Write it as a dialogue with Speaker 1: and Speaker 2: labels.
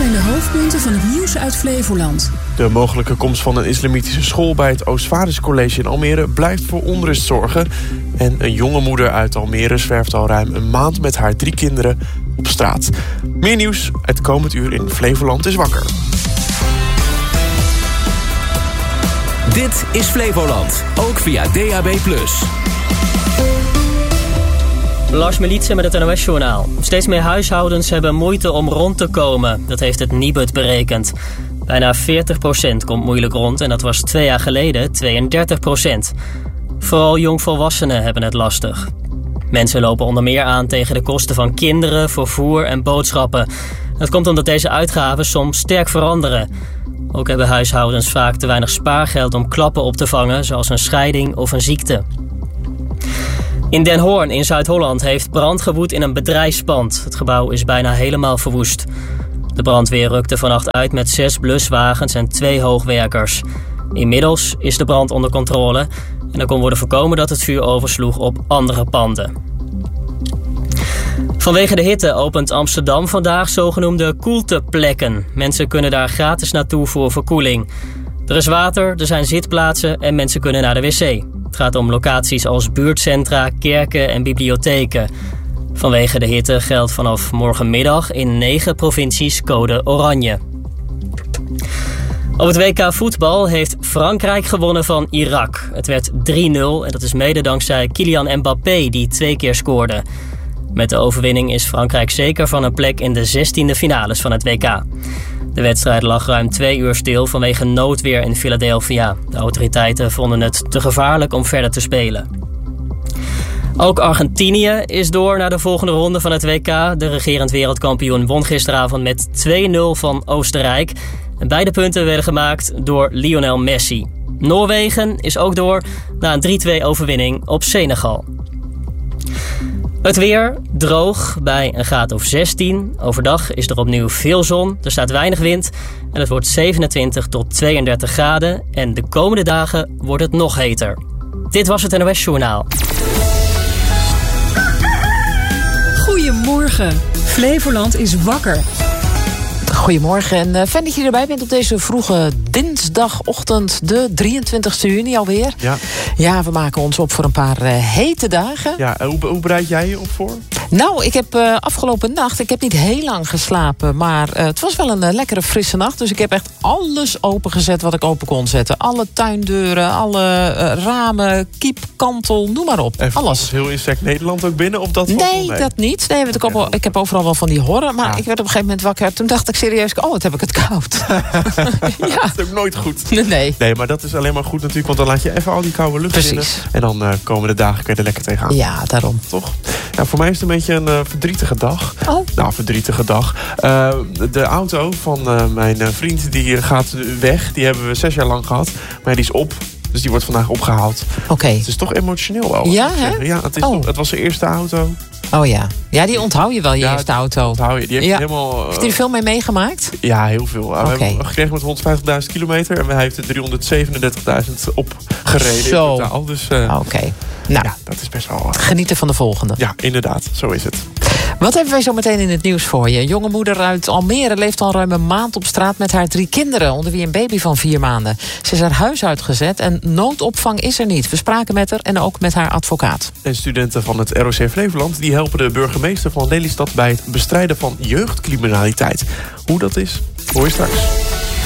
Speaker 1: zijn de hoofdpunten van het nieuws uit Flevoland.
Speaker 2: De mogelijke komst van een islamitische school bij het Oostvaarderscollege in Almere blijft voor onrust zorgen. En een jonge moeder uit Almere zwerft al ruim een maand met haar 3 kinderen op straat. Meer nieuws het komend uur in Flevoland is wakker.
Speaker 3: Dit is Flevoland, ook via DAB+.
Speaker 4: Lars Militsen met het NOS-journaal. Steeds meer huishoudens hebben moeite om rond te komen. Dat heeft het Nibud berekend. Bijna 40% komt moeilijk rond en dat was 2 jaar geleden 32%. Vooral jongvolwassenen hebben het lastig. Mensen lopen onder meer aan tegen de kosten van kinderen, vervoer en boodschappen. Dat komt omdat deze uitgaven soms sterk veranderen. Ook hebben huishoudens vaak te weinig spaargeld om klappen op te vangen, zoals een scheiding of een ziekte. In Den Hoorn in Zuid-Holland heeft brand gewoed in een bedrijfspand. Het gebouw is bijna helemaal verwoest. De brandweer rukte vannacht uit met 6 bluswagens en 2 hoogwerkers. Inmiddels is de brand onder controle en er kon worden voorkomen dat het vuur oversloeg op andere panden. Vanwege de hitte opent Amsterdam vandaag zogenoemde koelteplekken. Mensen kunnen daar gratis naartoe voor verkoeling. Er is water, er zijn zitplaatsen en mensen kunnen naar de wc. Het gaat om locaties als buurtcentra, kerken en bibliotheken. Vanwege de hitte geldt vanaf morgenmiddag in 9 provincies code oranje. Op het WK voetbal heeft Frankrijk gewonnen van Irak. Het werd 3-0 en dat is mede dankzij Kylian Mbappé die 2 keer scoorde. Met de overwinning is Frankrijk zeker van een plek in de 16e finales van het WK. De wedstrijd lag ruim 2 uur stil vanwege noodweer in Philadelphia. De autoriteiten vonden het te gevaarlijk om verder te spelen. Ook Argentinië is door naar de volgende ronde van het WK. De regerend wereldkampioen won gisteravond met 2-0 van Oostenrijk. En beide punten werden gemaakt door Lionel Messi. Noorwegen is ook door na een 3-2 overwinning op Senegal. Het weer, droog bij een graad of 16. Overdag is er opnieuw veel zon, er staat weinig wind en het wordt 27 tot 32 graden. En de komende dagen wordt het nog heter. Dit was het NOS Journaal.
Speaker 1: Goedemorgen, Flevoland is wakker.
Speaker 5: Goedemorgen en fijn dat je erbij bent op deze vroege dinsdagochtend, de 23e juni alweer. Ja, we maken ons op voor een paar hete dagen.
Speaker 2: Ja, hoe bereid jij je op voor?
Speaker 5: Nou, ik heb afgelopen nacht, ik heb niet heel lang geslapen, maar het was wel een lekkere frisse nacht. Dus ik heb echt alles opengezet wat ik open kon zetten. Alle tuindeuren, alle ramen, kiep, kantel, noem maar op.
Speaker 2: En
Speaker 5: alles.
Speaker 2: Heel Insect Nederland ook binnen? Of dat
Speaker 5: nee, dat niet. Nee, ik heb overal wel van die horren, maar ik werd op een gegeven moment wakker. Toen dacht ik serieus, wat heb ik het koud.
Speaker 2: Ja. Dat is ook nooit goed.
Speaker 5: Nee,
Speaker 2: maar dat is alleen maar goed natuurlijk, want dan laat je even al die koude lucht binnen. En dan komen de dagen weer er lekker tegenaan.
Speaker 5: Ja, daarom.
Speaker 2: Toch? Ja, voor mij is het een beetje een verdrietige dag.
Speaker 5: Oh.
Speaker 2: Nou, verdrietige dag. De auto van mijn vriend die gaat weg. Die hebben we 6 jaar lang gehad. Maar die is op. Dus die wordt vandaag opgehaald.
Speaker 5: Oké.
Speaker 2: Het is toch emotioneel al.
Speaker 5: Ja, hè?
Speaker 2: Ja, het was zijn eerste auto.
Speaker 5: Oh ja. Ja, die onthoud je wel, je eerste auto.
Speaker 2: Onthoud je. Die heeft helemaal...
Speaker 5: Heeft hij er veel mee meegemaakt?
Speaker 2: Ja, heel veel. We hebben hem gekregen met 150.000 kilometer. En hij heeft er 337.000 opgereden.
Speaker 5: Zo.
Speaker 2: In totaal. Dus,
Speaker 5: Oké. Nou,
Speaker 2: ja, dat is best wel...
Speaker 5: genieten van de volgende.
Speaker 2: Ja, inderdaad. Zo is het.
Speaker 5: Wat hebben wij zo meteen in het nieuws voor je? Een jonge moeder uit Almere leeft al ruim een maand op straat met haar 3 kinderen, onder wie een baby van 4 maanden. Ze is haar huis uitgezet en noodopvang is er niet. We spraken met haar en ook met haar advocaat.
Speaker 2: En studenten van het ROC Flevoland die helpen de burgemeester van Lelystad bij het bestrijden van jeugdcriminaliteit. Hoe dat is, hoor je straks.